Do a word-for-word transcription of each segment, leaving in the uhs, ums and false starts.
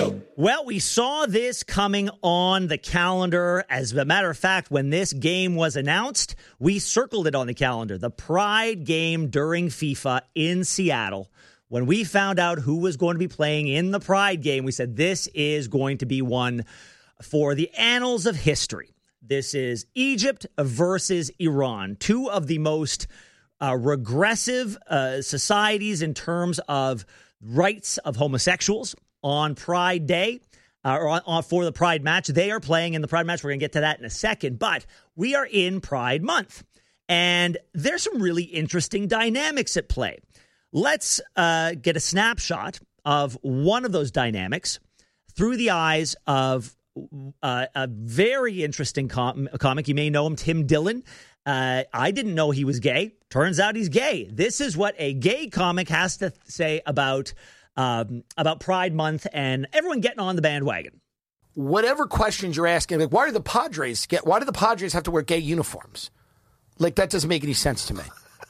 you. Well, we saw this coming on the calendar. As a matter of fact, when this game was announced, we circled it on the calendar. The Pride game during FIFA in Seattle. When we found out who was going to be playing in the Pride game, we said this is going to be one for the annals of history. This is Egypt versus Iran, two of the most uh, regressive uh, societies in terms of rights of homosexuals. On Pride Day, uh, or on, on, for the Pride match. They are playing in the Pride match. We're going to get to that in a second. But we are in Pride Month, and there's some really interesting dynamics at play. Let's uh, get a snapshot of one of those dynamics through the eyes of uh, a very interesting com- comic. You may know him, Tim Dillon. Uh, I didn't know he was gay. Turns out he's gay. This is what a gay comic has to say about Um, about Pride Month and everyone getting on the bandwagon. Whatever questions you're asking, like why do the Padres get? Why do the Padres have to wear gay uniforms? Like that doesn't make any sense to me.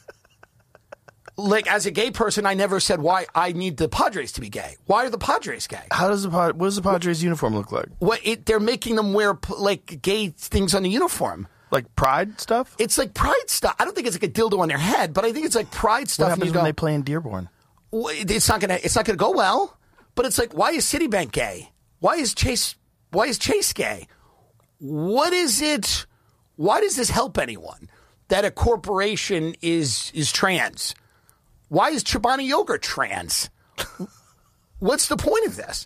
Like as a gay person, I never said why I need the Padres to be gay. Why are the Padres gay? How does the what does the Padres uniform look like? What it, they're making them wear like gay things on the uniform. Like Pride stuff? It's like Pride stuff. I don't think it's like a dildo on their head, but I think it's like Pride stuff. What happens and you when go, they play in Dearborn? It's not gonna. It's not gonna go well. But it's like, why is Citibank gay? Why is Chase? Why is Chase gay? What is it? Why does this help anyone that a corporation is is trans? Why is Chobani Yogurt trans? What's the point of this?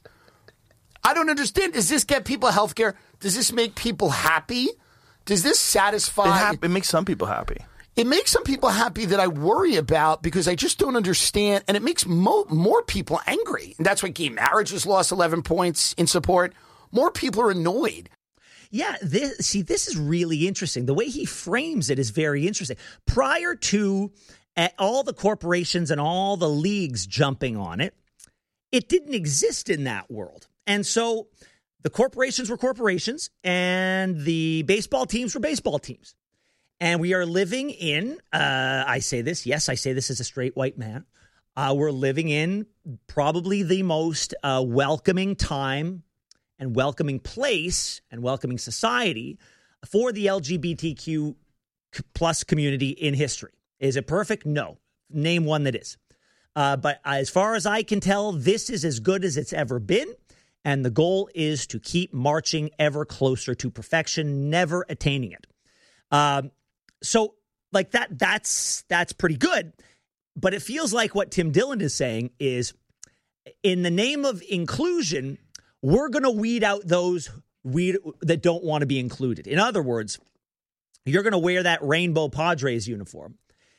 I don't understand. Does this get people health care? Does this make people happy? Does this satisfy? It, ha- it makes some people happy. It makes some people happy that I worry about because I just don't understand. And it makes mo- more people angry. And that's why gay marriage has lost eleven points in support. More people are annoyed. Yeah, this, see, this is really interesting. The way he frames it is very interesting. Prior to uh, all the corporations and all the leagues jumping on it, it didn't exist in that world. And so the corporations were corporations and the baseball teams were baseball teams. And we are living in, uh, I say this, yes, I say this as a straight white man. Uh, we're living in probably the most uh, welcoming time and welcoming place and welcoming society for the L G B T Q plus community in history. Is it perfect? No. Name one that is. Uh, but as far as I can tell, this is as good as it's ever been. And the goal is to keep marching ever closer to perfection, never attaining it. Um, So like that, that's that's pretty good. But it feels like what Tim Dillon is saying is in the name of inclusion, we're going to weed out those weed that don't want to be included. In other words, you're going to wear that rainbow Padres uniform.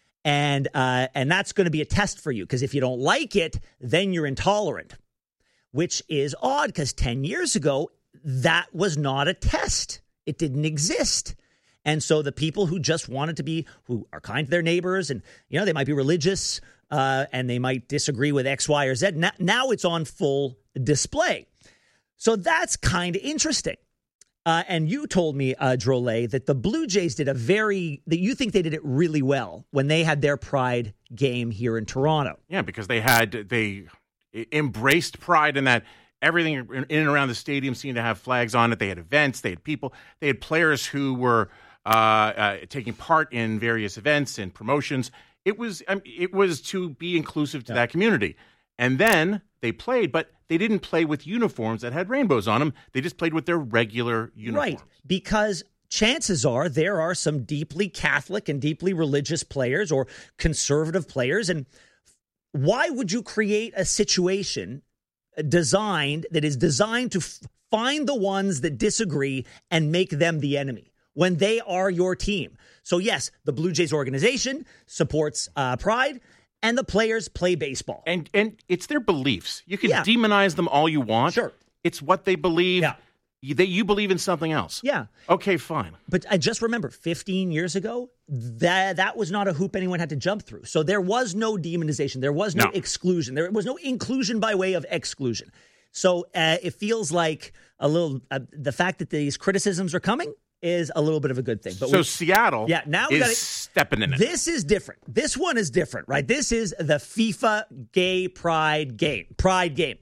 And uh, and that's going to be a test for you, because if you don't like it, then you're intolerant, which is odd because ten years ago, that was not a test. It didn't exist. And so the people who just wanted to be, who are kind to their neighbors and, you know, they might be religious uh, and they might disagree with X, Y, or Z. Now, now it's on full display. So that's kind of interesting. Uh, and you told me, uh, Drolet, that the Blue Jays did a very, that you think they did it really well when they had their Pride game here in Toronto. Yeah, because they had, they embraced Pride in that everything in and around the stadium seemed to have flags on it. They had events, they had people, they had players who were uh, uh, taking part in various events and promotions. It was, um, it was to be inclusive to yeah. that community. And then they played, but they didn't play with uniforms that had rainbows on them. They just played with their regular uniforms. Right, because chances are there are some deeply Catholic and deeply religious players or conservative players. And why would you create a situation designed that is designed to f- find the ones that disagree and make them the enemy when they are your team? So, yes, the Blue Jays organization supports uh, Pride. And the players play baseball. And and it's their beliefs. You can yeah. demonize them all you want. Sure. It's what they believe. Yeah. You, they, you believe in something else. Yeah. Okay, fine. But I just remember fifteen years ago, that, that was not a hoop anyone had to jump through. So there was no demonization. There was no, no. exclusion. There was no inclusion by way of exclusion. So uh, it feels like a little, uh, the fact that these criticisms are coming is a little bit of a good thing. But so we, Seattle yeah, now we is gotta, stepping in it. This is different. This one is different, right? This is the FIFA Gay Pride game. Pride game.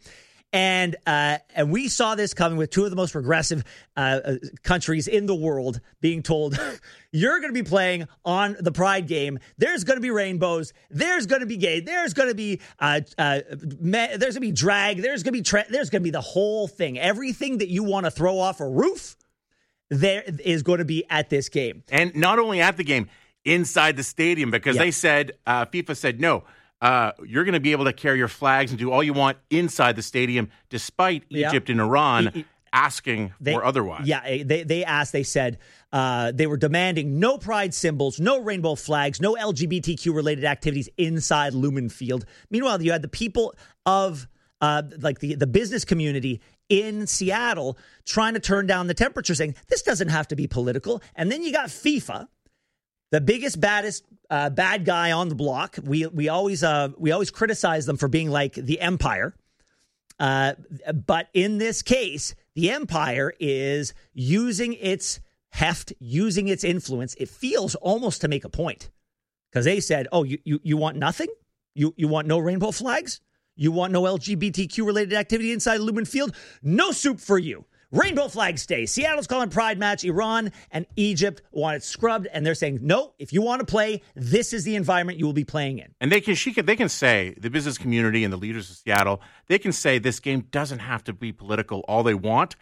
And uh, and we saw this coming with two of the most progressive uh, uh, countries in the world being told, you're going to be playing on the Pride game. There's going to be rainbows. There's going to be gay. There's going to be uh, uh, me- there's going to be drag. There's going to be tra- there's going to be the whole thing. Everything that you want to throw off a roof, there is going to be at this game. And not only at the game, inside the stadium, because Yeah. they said, uh, FIFA said, no, uh, you're going to be able to carry your flags and do all you want inside the stadium, despite Yeah. Egypt and Iran E- e- asking They, for otherwise. Yeah, they they asked, they said uh, they were demanding no pride symbols, no rainbow flags, no L G B T Q related activities inside Lumen Field. Meanwhile, you had the people of uh, like the, the business community in Seattle trying to turn down the temperature, saying this doesn't have to be political. And then you got FIFA, the biggest, baddest, uh, bad guy on the block. We we always uh, we always criticize them for being like the empire. Uh, but in this case, the empire is using its heft, using its influence. It feels almost to make a point, because they said, oh, you, you, you want nothing? You, you want no rainbow flags? You want no L G B T Q related activity inside Lumen Field? No soup for you. Rainbow flag stays. Seattle's calling pride match. Iran and Egypt want it scrubbed, and they're saying, no, if you want to play, this is the environment you will be playing in. And they can, she can, they can say, the business community and the leaders of Seattle, they can say this game doesn't have to be political all they want.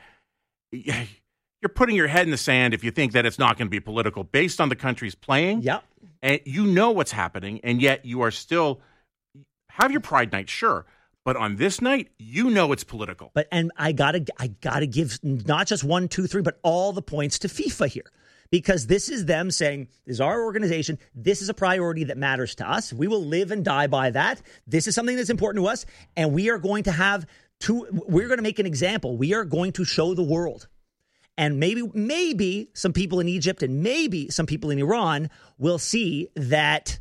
You're putting your head in the sand if you think that it's not going to be political based on the countries playing. Yep. And you know what's happening, and yet you are still, have your pride night, sure. But on this night, you know it's political. But and I gotta I gotta give not just one, two, three, but all the points to FIFA here. Because this is them saying, this is our organization. This is a priority that matters to us. We will live and die by that. This is something that's important to us. And we are going to have two, we're going to make an example. We are going to show the world. And maybe, maybe some people in Egypt and maybe some people in Iran will see that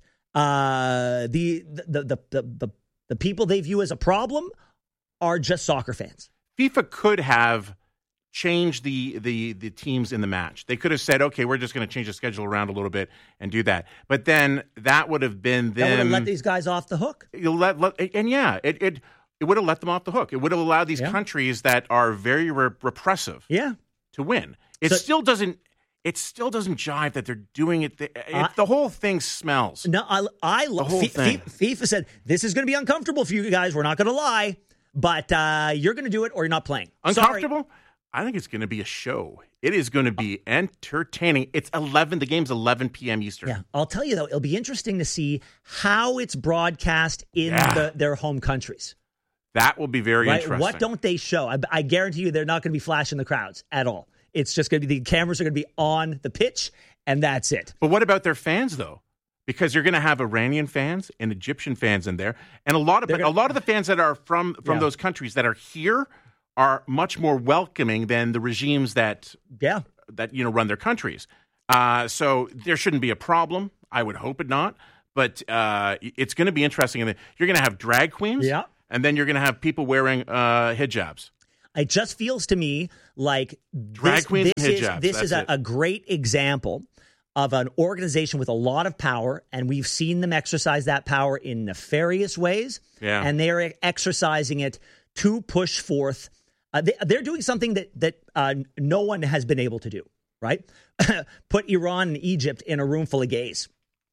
uh, the, the, the, the, the, the people they view as a problem are just soccer fans. FIFA could have changed the, the, the teams in the match. They could have said, okay, we're just going to change the schedule around a little bit and do that. But then that would have been them. That would have let these guys off the hook. You'll let, let, and yeah, it, it, it would have let them off the hook. It would have allowed these Yeah. countries that are very re- repressive Yeah. to win. It So- still doesn't. It still doesn't jive that they're doing it. it Uh, the whole thing smells. No, I, I love whole thing. FIFA said, this is going to be uncomfortable for you guys. We're not going to lie, but uh, you're going to do it or you're not playing. Uncomfortable? Sorry. I think it's going to be a show. It is going to be entertaining. It's eleven. The game's eleven p.m. Eastern. Yeah, I'll tell you, though, it'll be interesting to see how it's broadcast in Yeah. the, their home countries. That will be very Right? interesting. What don't they show? I, I guarantee you they're not going to be flashing the crowds at all. It's just going to be the cameras are going to be on the pitch, and that's it. But what about their fans, though? Because you're going to have Iranian fans and Egyptian fans in there, and a lot of They're gonna- a lot of the fans that are from from Yeah. those countries that are here are much more welcoming than the regimes that Yeah. that you know run their countries. Uh, so there shouldn't be a problem. I would hope it not. But uh, it's going to be interesting. You're going to have drag queens, Yeah. and then you're going to have people wearing uh, hijabs. It just feels to me like Drag this, queens this and is, hijabs, this is a, that's it. a great example of an organization with a lot of power, and we've seen them exercise that power in nefarious ways, Yeah. and they're exercising it to push forth. Uh, they, they're doing something that that uh, no one has been able to do, right? Put Iran and Egypt in a room full of gays.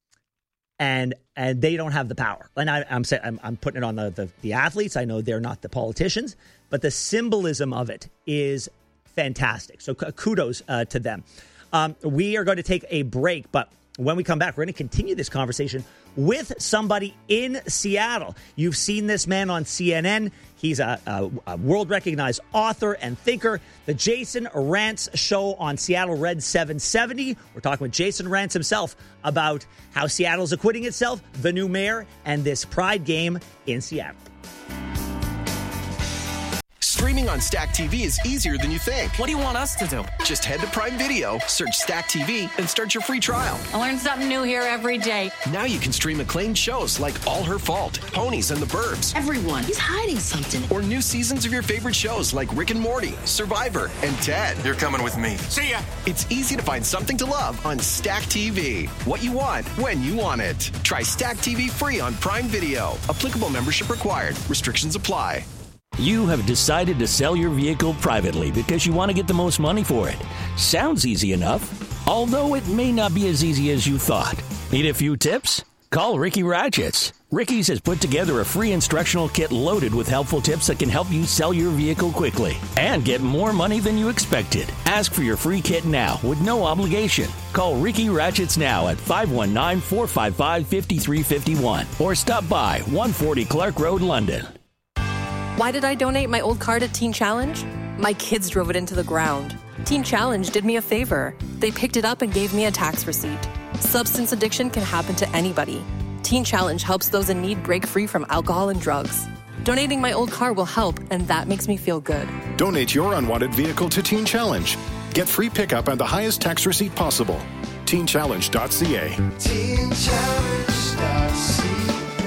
And and they don't have the power. And I, I'm saying I'm, I'm putting it on the, the the athletes. I know they're not the politicians, but the symbolism of it is fantastic. So kudos uh, to them. Um, we are going to take a break, but when we come back, we're going to continue this conversation with somebody in Seattle. You've seen this man on C N N. He's a, a, a world-recognized author and thinker. The Jason Rantz Show on Seattle Red seven seventy. We're talking with Jason Rantz himself about how Seattle's acquitting itself, the new mayor, and this Pride game in Seattle. Streaming on Stack T V is easier than you think. What do you want us to do? Just head to Prime Video, search Stack T V, and start your free trial. I learn something new here every day. Now you can stream acclaimed shows like All Her Fault, Ponies and the Burbs, Everyone, he's hiding something. or new seasons of your favorite shows like Rick and Morty, Survivor, and Ted. You're coming with me. See ya. It's easy to find something to love on Stack T V. What you want, when you want it. Try Stack T V free on Prime Video. Applicable membership required. Restrictions apply. You have decided to sell your vehicle privately because you want to get the most money for it. Sounds easy enough, although it may not be as easy as you thought. Need a few tips? Call Ricky Ratchets. Ricky's has put together a free instructional kit loaded with helpful tips that can help you sell your vehicle quickly and get more money than you expected. Ask for your free kit now with no obligation. Call Ricky Ratchets now at five one nine, four five five, five three five one or stop by one forty Clark Road, London. Why did I donate my old car to Teen Challenge? My kids drove it into the ground. Teen Challenge did me a favor. They picked it up and gave me a tax receipt. Substance addiction can happen to anybody. Teen Challenge helps those in need break free from alcohol and drugs. Donating my old car will help, and that makes me feel good. Donate your unwanted vehicle to Teen Challenge. Get free pickup and the highest tax receipt possible. teen challenge dot c a. teen challenge dot c a.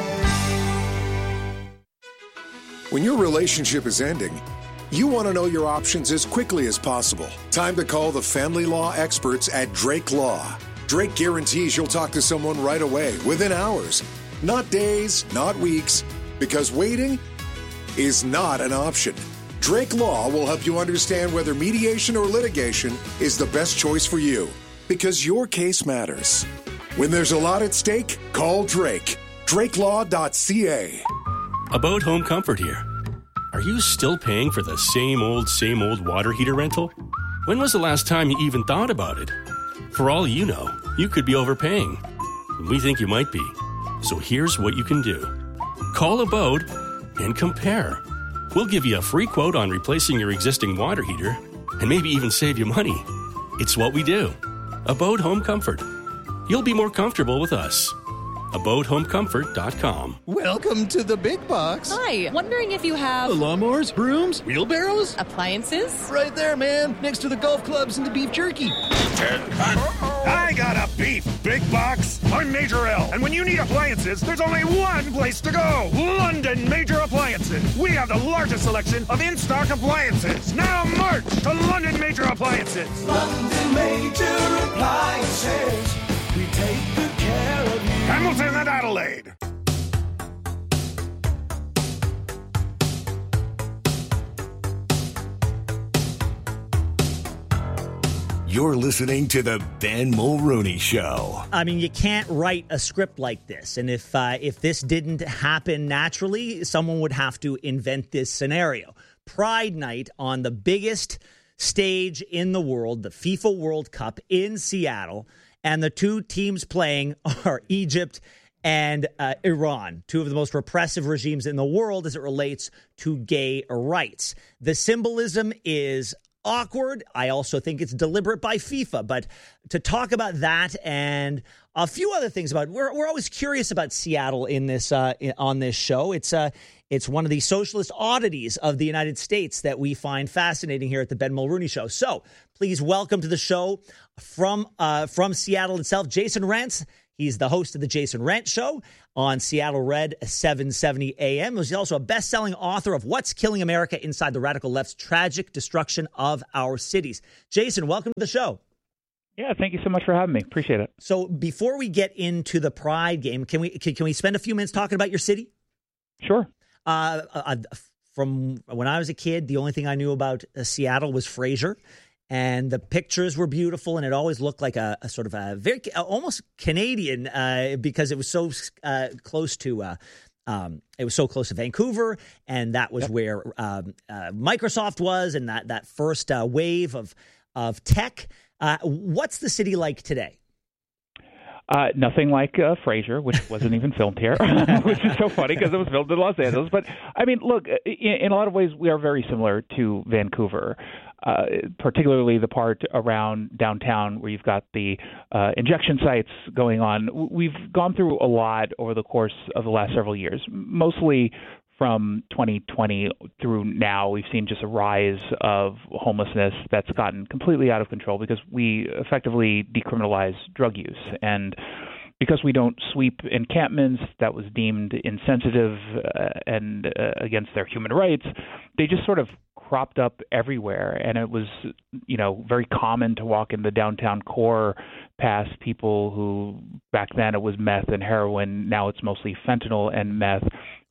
When your relationship is ending, you want to know your options as quickly as possible. Time to call the family law experts at Drake Law. Drake guarantees you'll talk to someone right away, within hours. Not days, not weeks, because waiting is not an option. Drake Law will help you understand whether mediation or litigation is the best choice for you, because your case matters. When there's a lot at stake, call Drake. drake law dot c a. About Home Comfort here. Are you still paying for the same old, same old water heater rental? When was the last time you even thought about it? For all you know, you could be overpaying. We think you might be. So here's what you can do. Call Abode and compare. We'll give you a free quote on replacing your existing water heater and maybe even save you money. It's what we do. Abode Home Comfort. You'll be more comfortable with us. abode home comfort dot com. Welcome to the big box. Hi, wondering if you have... lawnmowers, brooms, wheelbarrows? Appliances? Right there, man, next to the golf clubs and the beef jerky. I got a beef big box. I'm Major L, and when you need appliances, there's only one place to go. London Major Appliances. We have the largest selection of in-stock appliances. Now march to London Major Appliances. London Major Appliances. We take good care of you. Hamilton and Adelaide. You're listening to the Ben Mulrooney Show. I mean, you can't write a script like this. And if uh, if this didn't happen naturally, someone would have to invent this scenario. Pride Night on the biggest stage in the world, the FIFA World Cup in Seattle. And the two teams playing are Egypt and uh, Iran, two of the most repressive regimes in the world as it relates to gay rights. The symbolism is awkward. I also think it's deliberate by FIFA. But to talk about that and a few other things about, we're we're always curious about Seattle in this uh, on this show. It's uh, it's one of the socialist oddities of the United States that we find fascinating here at the Ben Mulrooney Show. So please welcome to the show from uh, from Seattle itself, Jason Rentz. He's the host of the Jason Rentz Show on Seattle Red seven seventy A M. He's also a best-selling author of What's Killing America Inside the Radical Left's Tragic Destruction of Our Cities. Jason, welcome to the show. Yeah, thank you so much for having me. Appreciate it. So before we get into the Pride game, can we can, can we spend a few minutes talking about your city? Sure. Uh, uh, from when I was a kid, the only thing I knew about uh, Seattle was Frasier. And the pictures were beautiful, and it always looked like a, a sort of a very almost Canadian uh, because it was so uh, close to uh, um, it was so close to Vancouver, and that was yep. where um, uh, Microsoft was, and that that first uh, wave of of tech. Uh, what's the city like today? Uh, nothing like uh, Frasier, which wasn't even filmed here, which is so funny because it was filmed in Los Angeles. But I mean, look, in, in a lot of ways, we are very similar to Vancouver. Uh, particularly the part around downtown where you've got the uh, injection sites going on. We've gone through a lot over the course of the last several years, mostly from twenty twenty through now. We've seen just a rise of homelessness that's gotten completely out of control because we effectively decriminalize drug use. And because we don't sweep encampments that was deemed insensitive uh, and uh, against their human rights, they just sort of cropped up everywhere. And it was, you know, very common to walk in the downtown core past people who back then it was meth and heroin. Now it's mostly fentanyl and meth,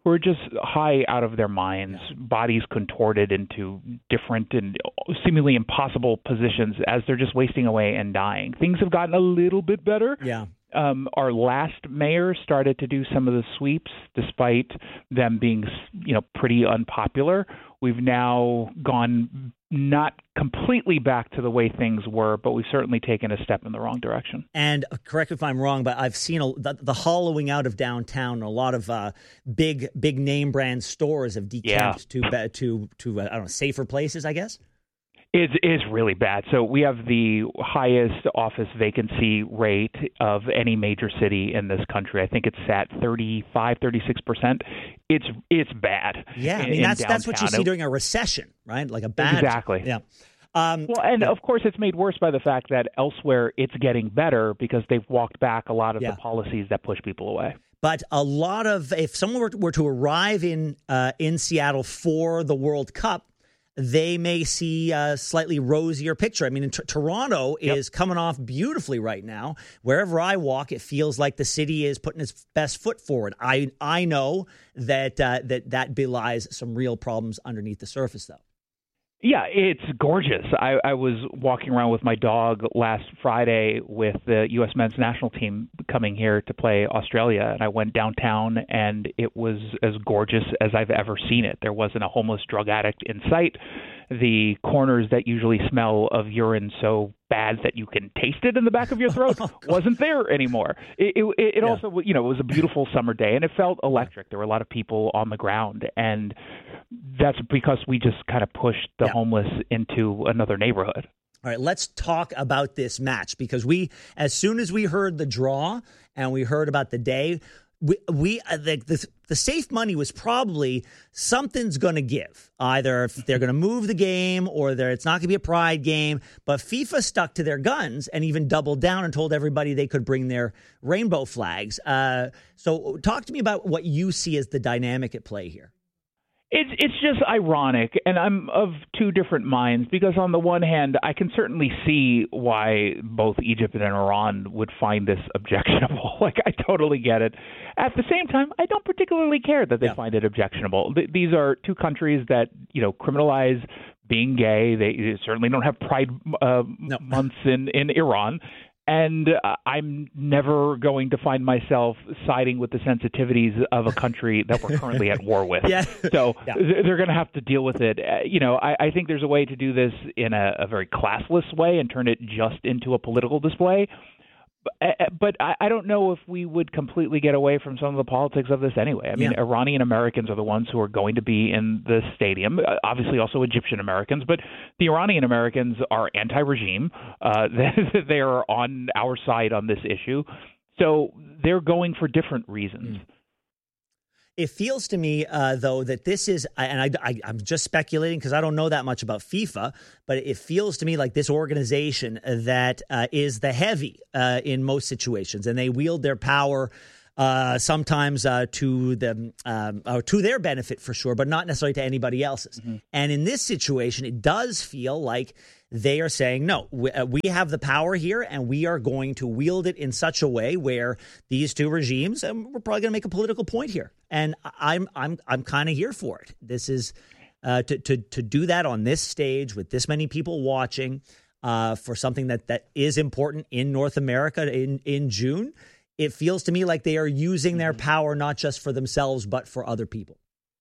who are just high out of their minds, bodies contorted into different and seemingly impossible positions as they're just wasting away and dying. Things have gotten a little bit better. Yeah. Um, our last mayor started to do some of the sweeps, despite them being, you know, pretty unpopular. We've now gone not completely back to the way things were, but we've certainly taken a step in the wrong direction. And uh, correct me if I'm wrong, but I've seen a, the, the hollowing out of downtown. A lot of uh, big, big name brand stores have decamped Yeah. to to to uh, I don't know, safer places, I guess. It is really bad. So we have the highest office vacancy rate of any major city in this country. I think it's at thirty-five, thirty-six percent. It's it's bad. Yeah, I in, mean that's in that's what you downtown. see during a recession, right? Like a bad Exactly. Yeah. Um, well, and of course, it's made worse by the fact that elsewhere it's getting better because they've walked back a lot of Yeah. the policies that push people away. But a lot of if someone were to, were to arrive in uh, in Seattle for the World Cup, they may see a slightly rosier picture. I mean, in t- Toronto Yep. is coming off beautifully right now. Wherever I walk, it feels like the city is putting its best foot forward. I I know that uh, that that belies some real problems underneath the surface, though. Yeah, it's gorgeous. I, I was walking around with my dog last Friday with the U S men's national team coming here to play Australia, and I went downtown, and it was as gorgeous as I've ever seen it. There wasn't a homeless drug addict in sight. The corners that usually smell of urine so bad that you can taste it in the back of your throat oh, wasn't there anymore. It, it, it yeah. also, you know, it was a beautiful summer day, and it felt electric. There were a lot of people on the ground, and that's because we just kind of pushed the yeah. homeless into another neighborhood. All right, let's talk about this match because we, as soon as we heard the draw and we heard about the day, we, we the, the the safe money was probably something's going to give. Either if they're going to move the game or there it's not going to be a pride game. But FIFA stuck to their guns and even doubled down and told everybody they could bring their rainbow flags. Uh, so talk to me about what you see as the dynamic at play here. It's it's just ironic, and I'm of two different minds, because on the one hand, I can certainly see why both Egypt and Iran would find this objectionable. Like, I totally get it. At the same time, I don't particularly care that they yeah. find it objectionable. Th- these are two countries that, you know, criminalize being gay. They certainly don't have pride uh, no. months in, in Iran. And uh, I'm never going to find myself siding with the sensitivities of a country that we're currently at war with. Yeah. So yeah. th- they're going to have to deal with it. Uh, you know, I, I think there's a way to do this in a, a very classless way and turn it just into a political display. But, but I, I don't know if we would completely get away from some of the politics of this anyway. I mean, yeah. Iranian Americans are the ones who are going to be in the stadium, uh, obviously also Egyptian Americans, but the Iranian Americans are anti-regime. Uh, they, they are on our side on this issue. So they're going for different reasons. Mm. It feels to me, uh, though, that this is, and I, I, I'm just speculating because I don't know that much about FIFA, but it feels to me like this organization that uh, is the heavy uh, in most situations, and they wield their power uh, sometimes uh, to the um, or to their benefit for sure, but not necessarily to anybody else's. Mm-hmm. And in this situation, it does feel like they are saying, no, we, uh, we have the power here, and we are going to wield it in such a way where these two regimes, and we're probably going to make a political point here. And I'm I'm I'm kind of here for it. This is uh, to to to do that on this stage with this many people watching uh, for something that, that is important in North America in in June. It feels to me like they are using their power not just for themselves but for other people.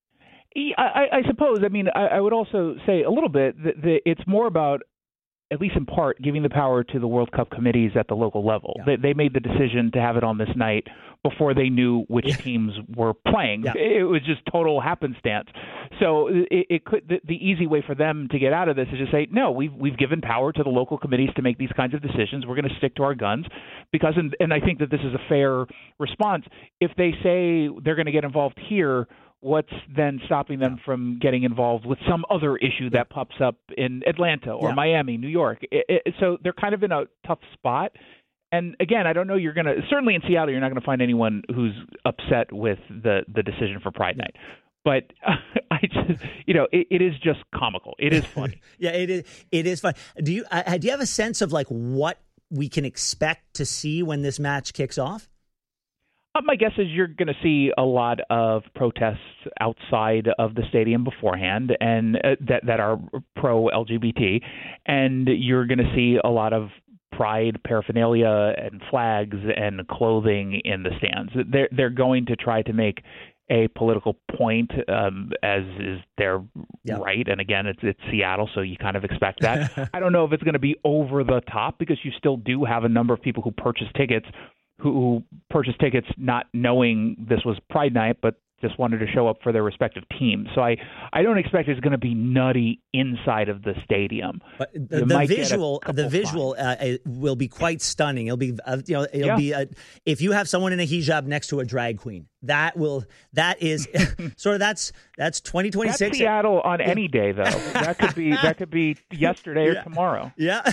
I, I suppose. I mean, I, I would also say a little bit that, that it's more about, at least in part, giving the power to the World Cup committees at the local level. Yeah. They, they made the decision to have it on this night before they knew which yeah. teams were playing. Yeah. It was just total happenstance. So it, it could the, the easy way for them to get out of this is just say, no, we've we've given power to the local committees to make these kinds of decisions. We're going to stick to our guns because, and, and I think that this is a fair response. If they say they're going to get involved here, what's then stopping them from getting involved with some other issue that pops up in Atlanta or yeah. Miami, New York? It, it, so they're kind of in a tough spot. And again, I don't know, you're going to, certainly in Seattle, you're not going to find anyone who's upset with the, the decision for Pride Night. But uh, I just, you know, it, it is just comical. It is funny. yeah, it is. It is fun. Do you, uh, do you have a sense of like what we can expect to see when this match kicks off? Uh, my guess is you're going to see a lot of protests outside of the stadium beforehand, and uh, that that are pro-L G B T, and you're going to see a lot of pride paraphernalia and flags and clothing in the stands. They're they're going to try to make a political point, um, as is their yep. right. And again, it's it's Seattle, so you kind of expect that. I don't know if it's going to be over the top, because you still do have a number of people who purchase tickets who purchased tickets not knowing this was Pride Night, but just wanted to show up for their respective teams. So I, I don't expect it's going to be nutty inside of the stadium. But the, the visual, the visual uh, will be quite stunning. It'll be, uh, you know, it'll yeah. be a, if you have someone in a hijab next to a drag queen, that will, that is sort of that's that's twenty twenty-six. That's Seattle on any day, though. That could be that could be yesterday or yeah. tomorrow. Yeah.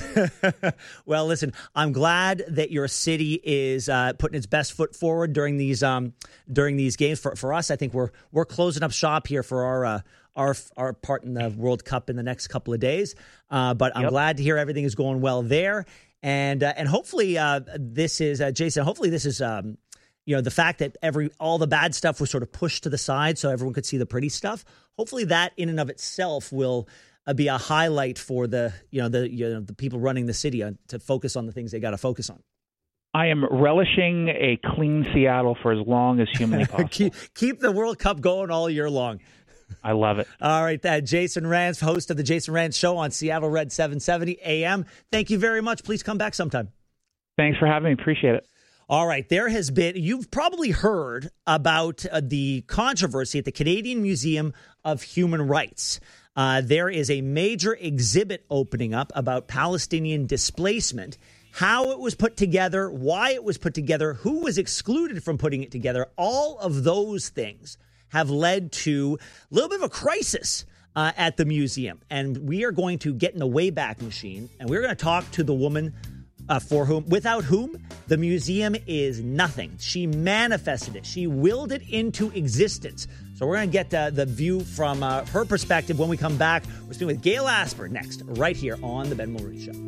Well, listen, I'm glad that your city is uh, putting its best foot forward during these um, during these games. For for us, I think we're we're closing up shop here for our uh, our our part in the World Cup in the next couple of days. Uh, but I'm yep. glad to hear everything is going well there, and uh, and hopefully uh, this is uh, Jason. Hopefully this is. Um, You know, the fact that every all the bad stuff was sort of pushed to the side so everyone could see the pretty stuff. Hopefully that in and of itself will uh, be a highlight for the, you know, the you know the people running the city uh, to focus on the things they got to focus on. I am relishing a clean Seattle for as long as humanly possible. keep, keep the World Cup going all year long. I love it. All right, that Jason Rantz, host of the Jason Rantz Show on Seattle Red seven seventy A M. Thank you very much. Please come back sometime. Thanks for having me. Appreciate it. All right, there has been, you've probably heard about uh, the controversy at the Canadian Museum of Human Rights. Uh, there is a major exhibit opening up about Palestinian displacement, how it was put together, why it was put together, who was excluded from putting it together. All of those things have led to a little bit of a crisis uh, at the museum. And we are going to get in the Wayback Machine, and we're going to talk to the woman Uh, for whom, without whom, the museum is nothing. She manifested it. She willed it into existence. So we're going to get uh, the view from uh, her perspective when we come back. We're speaking with Gail Asper next, right here on The Ben Mulroney Show.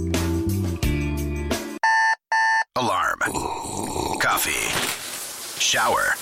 Alarm. Coffee. Shower.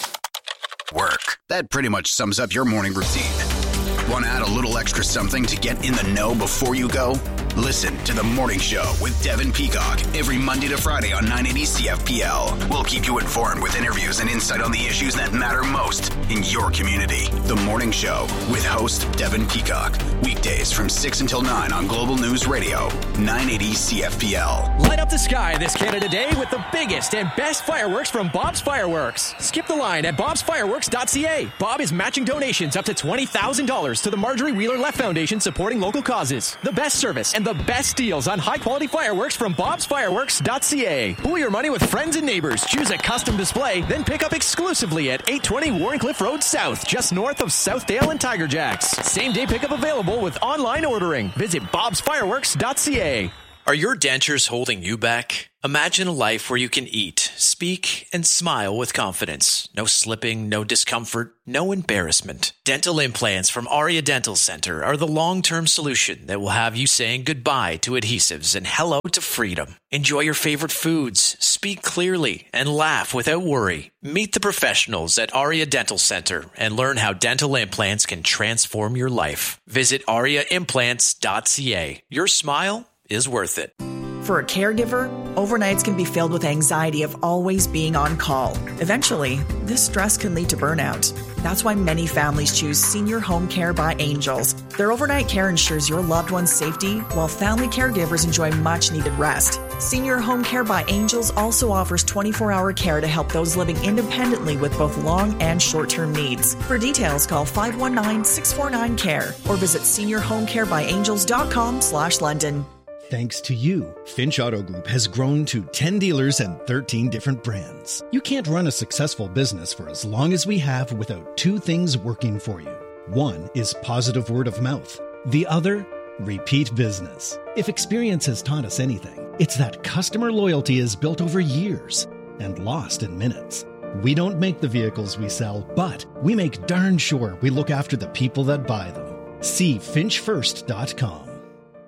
Work. That pretty much sums up your morning routine. Want to add a little extra something to get in the know before you go? Listen to The Morning Show with Devin Peacock every Monday to Friday on nine eighty C F P L. We'll keep you informed with interviews and insight on the issues that matter most in your community. The Morning Show with host Devin Peacock. Weekdays from six until nine on Global News Radio, nine eighty C F P L. Light up the sky this Canada Day with the biggest and best fireworks from Bob's Fireworks. Skip the line at bobs fireworks dot c a. Bob is matching donations up to twenty thousand dollars to the Marjorie Wheeler Left Foundation supporting local causes. The best service and the best deals on high-quality fireworks from bobs fireworks dot c a. Pool your money with friends and neighbors. Choose a custom display, then pick up exclusively at eight twenty Warrencliffe Road South, just north of Southdale and Tiger Jacks. Same-day pickup available with online ordering. Visit bobs fireworks dot c a. Are your dentures holding you back? Imagine a life where you can eat, speak, and smile with confidence. No slipping, no discomfort, no embarrassment. Dental implants from Aria Dental Center are the long-term solution that will have you saying goodbye to adhesives and hello to freedom. Enjoy your favorite foods, speak clearly, and laugh without worry. Meet the professionals at Aria Dental Center and learn how dental implants can transform your life. Visit aria implants dot c a. Your smile is worth it. For a caregiver, overnights can be filled with anxiety of always being on call. Eventually, this stress can lead to burnout. That's why many families choose Senior Home Care by Angels. Their overnight care ensures your loved one's safety, while family caregivers enjoy much-needed rest. Senior Home Care by Angels also offers twenty-four hour care to help those living independently with both long and short-term needs. For details, call five one nine, six four nine, C A R E or visit senior home care by angels dot com slash London. Thanks to you, Finch Auto Group has grown to ten dealers and thirteen different brands. You can't run a successful business for as long as we have without two things working for you. One is positive word of mouth. The other, repeat business. If experience has taught us anything, it's that customer loyalty is built over years and lost in minutes. We don't make the vehicles we sell, but we make darn sure we look after the people that buy them. See finch first dot com.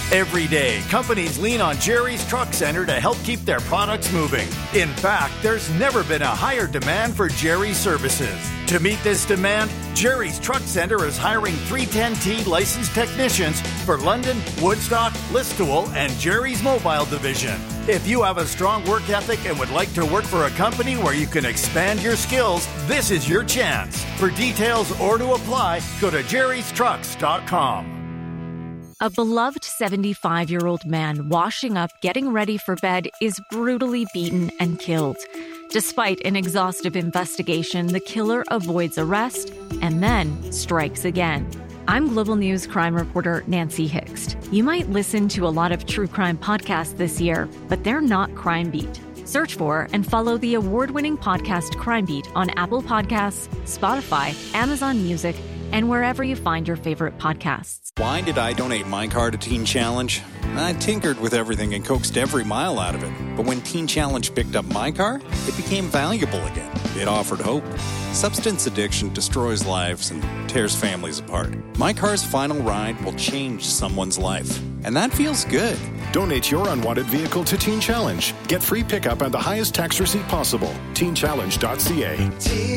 Every day, companies lean on Jerry's Truck Center to help keep their products moving. In fact, there's never been a higher demand for Jerry's services. To meet this demand, Jerry's Truck Center is hiring three ten T licensed technicians for London, Woodstock, Listowel, and Jerry's Mobile Division. If you have a strong work ethic and would like to work for a company where you can expand your skills, this is your chance. For details or to apply, go to jerrys trucks dot com. A beloved seventy-five-year-old man washing up, getting ready for bed, is brutally beaten and killed. Despite an exhaustive investigation, the killer avoids arrest and then strikes again. I'm Global News crime reporter Nancy Hixt. You might listen to a lot of true crime podcasts this year, but they're not Crime Beat. Search for and follow the award-winning podcast Crime Beat on Apple Podcasts, Spotify, Amazon Music, and wherever you find your favorite podcasts. Why did I donate my car to Teen Challenge? I tinkered with everything and coaxed every mile out of it. But when Teen Challenge picked up my car, it became valuable again. It offered hope. Substance addiction destroys lives and tears families apart. My car's final ride will change someone's life. And that feels good. Donate your unwanted vehicle to Teen Challenge. Get free pickup and the highest tax receipt possible. teen challenge dot c a. Teen